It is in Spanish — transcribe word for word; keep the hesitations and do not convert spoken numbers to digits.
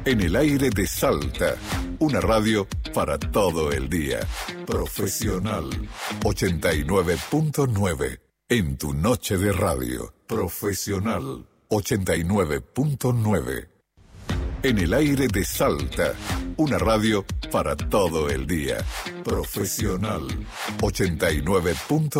En el aire de Salta, una radio para todo el día. Profesional ochenta y nueve punto nueve. En tu noche de radio. Profesional ochenta y nueve punto nueve. En el aire de Salta, una radio para todo el día. Profesional ochenta y nueve punto nueve.